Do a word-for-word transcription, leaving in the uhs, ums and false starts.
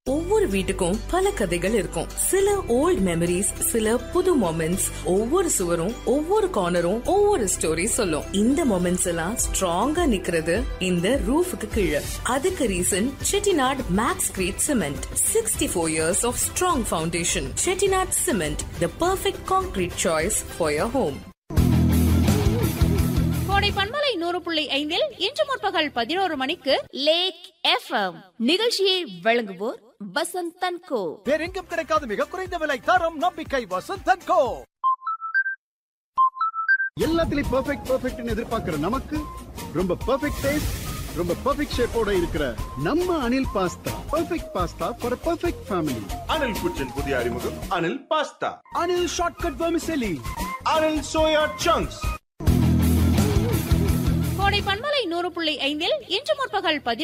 ஒவ்வொரு வீட்டுக்கும் பல கதைகள் இருக்கும். சில ஓல்ட் மெமரிஸ், சில புது மொமெண்ட்ஸ். ஒவ்வொரு சுவரும் ஒவ்வொரு கார்னரும் ஒவ்வொரு ஸ்டோரி சொல்லும். இந்த மொமெண்ட்ஸ் எல்லாம் ஸ்ட்ராங்கா நிக்கிறது இந்த ரூஃபுக்கு கீழே. அதுக்கு reason Chettinad maths great cement. Sixty four years of strong foundation. Chettinad cement, the perfect concrete choice for your home. கோடை பண்பலை நூறு புள்ளி ஐந்தில் இன்று முற்பகல் பதினோரு மணிக்கு லேக் எஃப்எம் நிகழ்ச்சியை வழங்குவோர் வசந்த் அண்ட் கோ. வேறெங்கும் கிடைக்காத மிக குறைந்த விலை, தரம், நம்பிக்கை. வசந்த் அண்ட் கோ. எல்லாத்துலயும் பெர்ஃபெக்ட் பெர்ஃபெக்ட்னு எதிர்பார்க்கிற நமக்கு ரொம்ப பெர்ஃபெக்ட் டேஸ்ட், ரொம்ப பெர்ஃபெக்ட் ஷேப்போட இருக்கிற நம்ம Anil pasta. Perfect pasta for perfect family. Anil kitchen புதிய அறிமுகம் Anil pasta. Anil shortcut vermicelli. Anil soya chunks. கோடை பண்பலை நூறு புள்ளி ஐந்தில் இன்று முற்பகல்